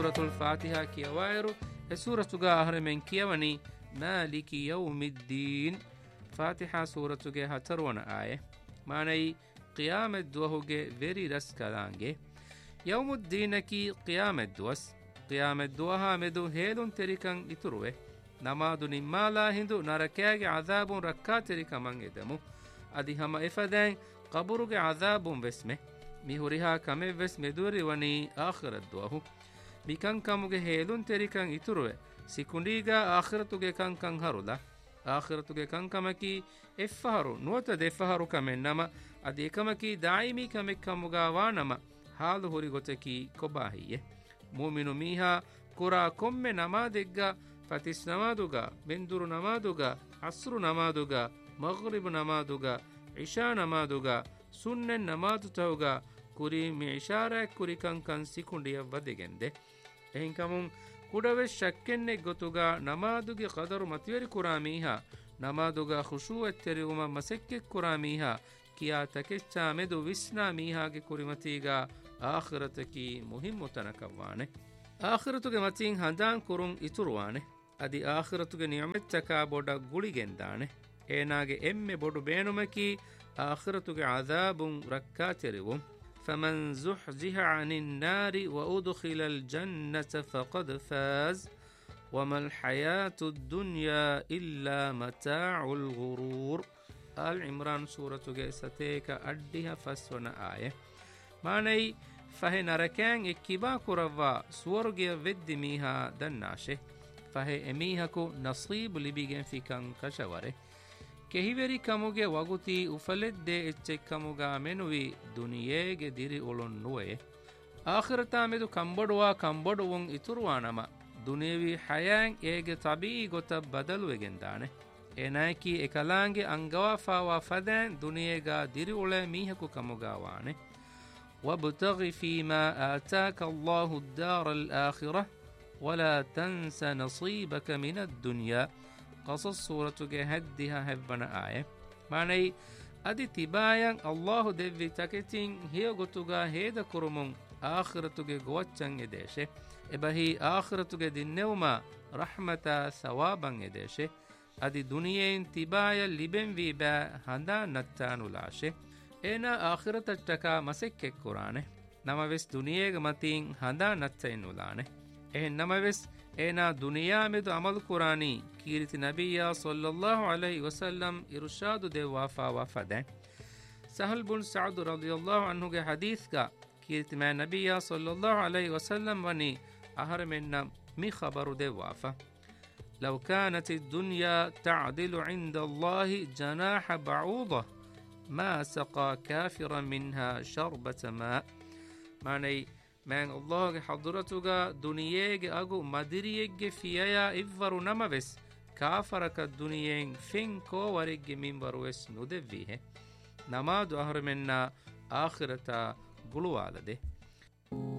suratul fatiha kiyawairu e suratuga ahremen kiyawani maliki yawmiddin fatiha suratuge hatarwana aye manai qiyamet duwahuge veri raskalange yawmuddinaki qiyamet duwas qiyamet duwaha medu helun terikan ituruwe namadu nimmala hindu narakage azabun rakka terikaman edamu adi hama efadan qaburuge azabun vesme mihuriha kame ves meduri wani akhirat duwahu mikan kamuge helun terikan ituruwe sikundiga akhiratuge kankan harula akhiratuge kankamaki effaharu nuwata deffaharu kamen nama adi ekamaki daimi kamek kamuga wanama halu huri goteki kobahiye mu'minu miha kura komme namadegga fatis namaduga benduru namaduga asru namaduga maghrib namaduga isha namaduga sunnen namadu tawga kuri mi ishara kuri kankan sikundiya wadegende ehinkamun kudawe shakkenne gotuga namaduge qadaru matveri kuramiha namaduga khushu'at teruma masekke kuramiha kiya takeccha medu visna miha ge kurimatiga akhirataki muhimmu tanakavane akhiratuge matin handan kurun ituruwane adi akhiratuge ni'mettaka boda guligendane enage emme bodu beenumaki akhiratuge azabun rakkaterivum فمن زحزح عن النار وأدخل الجنة فقد فاز وما الحياة الدنيا إلا متاع الغرور آل عمران سورة جيستيك أدها فسونا آية ماني فهي نركان اكبا كروا سورجي ود ميها دناشه فهي اميهكو نصيب لبيجن في كان كشوره kehiveri kamuge waguti ufaledde ecce kamuga menuwi duniyege diri ulun nuwe akhirata medu kamboduwa kamboduwun ituruwanama duniyewi hayan ege tabii gota badalu egendane enaki ekalange angawa fawa fadan duniyega diri ule mihaku kamuga wane wabtaghi fima ataka Allahu ad-dar al-akhirah wala tansa nasibaka min ad-dunya قصص سورة هدها هبنا آية معني أدي تباين الله دفي تكتين هي قطوغا هيدا كرمون آخرتوغي قواتشان إديشه إبهي آخرتوغي دينيوما رحمة ثوابا إديشه أدي دنيين تبايا لبن في با هندا نتانو لاشه إنا آخرتتكا مسكك قرانه نما بس دنيا متين هندا نتانو لانه نما بس اینا دنیا میں دو عمل قرآنی کیرت نبیہ صلی اللہ علیہ وسلم ارشاد دے وافا وافا دیں سہل بن سعد رضی اللہ عنہ کے حدیث کا کیرت میں نبیہ صلی اللہ علیہ وسلم ونی اہر من می خبر دے وافا لو كانت الدنيا تعدل عند الله جناح بعوضة ما سقى كافرا منها شربة ماء معنی من الله حضرتك دنياك أجو مدريك فيها إفر نمبس كافرك الدنيا فين كو ورق من بروس ندفيه نماد أهر منا آخرة قلوا على ده